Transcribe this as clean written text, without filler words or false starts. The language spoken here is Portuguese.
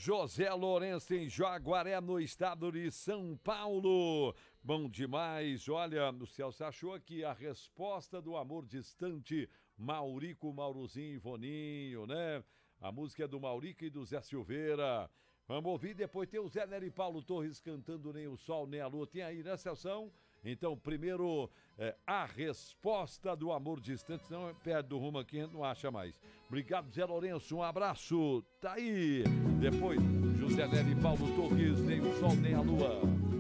José Lourenço em Jaguaré, no estado de São Paulo. Bom demais. Olha, o Celso achou aqui a resposta do amor distante, Maurico, Maurozinho e Ivoninho, né? A música é do Maurico e do Zé Silveira. Vamos ouvir, depois tem o Zé Nery e Paulo Torres cantando Nem o Sol, Nem a Lua. Tem aí, né, Celção? Então, primeiro, a resposta do amor distante, senão perde do rumo aqui, a gente não acha mais. Obrigado, Zé Lourenço, um abraço. Tá aí. Depois, José Nery e Paulo Torres, Nem o Sol, Nem a Lua.